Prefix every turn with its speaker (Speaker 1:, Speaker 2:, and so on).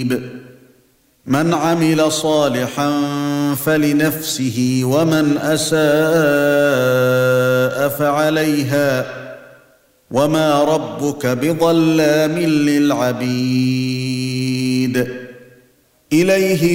Speaker 1: من عمل صالحا فلنفسه ومن أساء فعليها وما ربك بظلام للعبيد إليه